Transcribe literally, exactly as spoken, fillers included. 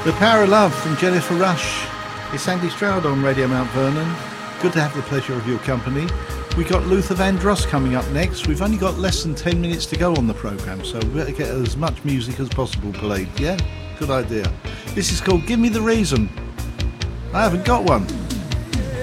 The Power of Love from Jennifer Rush. It's Andy Stroud on Radio Mount Vernon. Good to have the pleasure of your company. We got Luther Vandross coming up next. We've only got less than ten minutes to go on the programme, so we better get as much music as possible played, yeah? Good idea. This is called Give Me the Reason. I haven't got one.